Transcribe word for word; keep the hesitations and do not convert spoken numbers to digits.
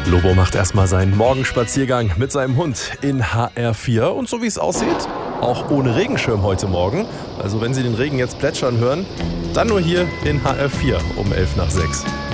Lobo macht erstmal seinen Morgenspaziergang mit seinem Hund in H R vier. Und so wie es aussieht, auch ohne Regenschirm heute Morgen. Also wenn Sie den Regen jetzt plätschern hören, dann nur hier in H R vier um elf nach sechs.